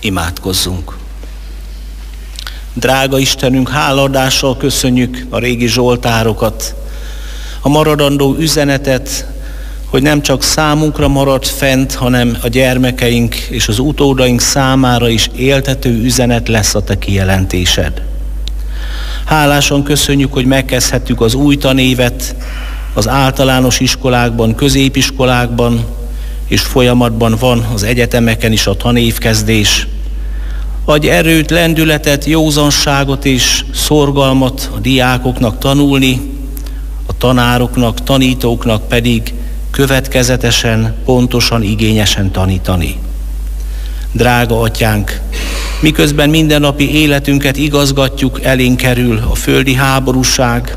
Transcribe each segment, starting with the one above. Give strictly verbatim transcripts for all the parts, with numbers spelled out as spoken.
Imádkozzunk. Drága Istenünk, hálaadással köszönjük a régi zsoltárokat, a maradandó üzenetet, hogy nem csak számunkra maradt fent, hanem a gyermekeink és az utódaink számára is éltető üzenet lesz a Te kijelentésed. Hálásan köszönjük, hogy megkezdhettük az új tanévet az általános iskolákban, középiskolákban, és folyamatban van az egyetemeken is a tanévkezdés. Adj erőt, lendületet, józanságot és szorgalmat a diákoknak tanulni, a tanároknak, tanítóknak pedig következetesen, pontosan, igényesen tanítani. Drága Atyánk, miközben mindennapi életünket igazgatjuk, elénk kerül a földi háborúság,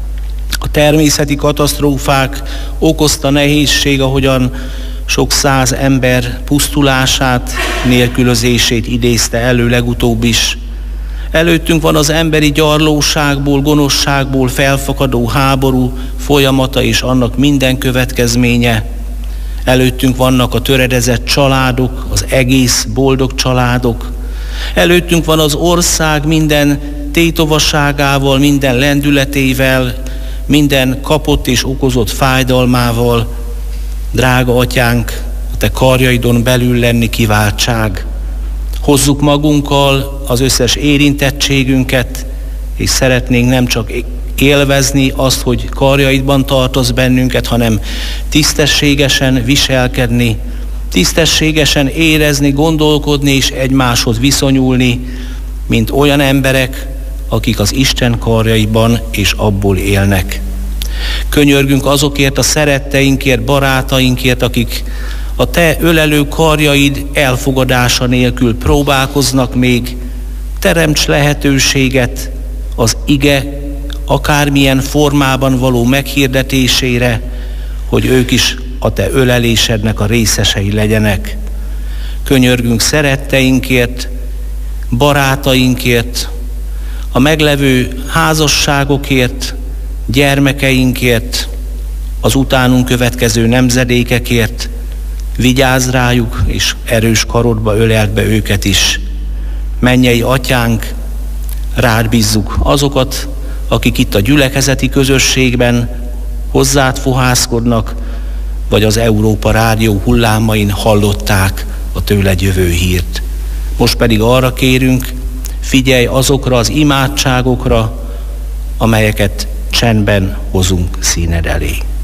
a természeti katasztrófák okozta nehézség, ahogyan sok száz ember pusztulását, nélkülözését idézte elő legutóbb is. Előttünk van az emberi gyarlóságból, gonoszságból felfakadó háború folyamata és annak minden következménye. Előttünk vannak a töredezett családok, az egész boldog családok. Előttünk van az ország minden tétovasságával, minden lendületével, minden kapott és okozott fájdalmával. Drága Atyánk, a Te karjaidon belül lenni kiváltság. Hozzuk magunkkal az összes érintettségünket, és szeretnénk nem csak élvezni azt, hogy karjaidban tartasz bennünket, hanem tisztességesen viselkedni, tisztességesen érezni, gondolkodni és egymáshoz viszonyulni, mint olyan emberek, akik az Isten karjaiban és abból élnek. Könyörgünk azokért a szeretteinkért, barátainkért, akik a Te ölelő karjaid elfogadása nélkül próbálkoznak még. Teremts lehetőséget az ige akármilyen formában való meghirdetésére, hogy ők is a Te ölelésednek a részesei legyenek. Könyörgünk szeretteinkért, barátainkért, a meglevő házasságokért, gyermekeinkért, az utánunk következő nemzedékekért. Vigyázz rájuk, és erős karodba öleld be őket is. Mennyei Atyánk, rád bízzuk azokat, akik itt a gyülekezeti közösségben hozzád fohászkodnak, vagy az Európa Rádió hullámain hallották a tőled jövő hírt. Most pedig arra kérünk, figyelj azokra az imádságokra, amelyeket csendben hozunk színed elé.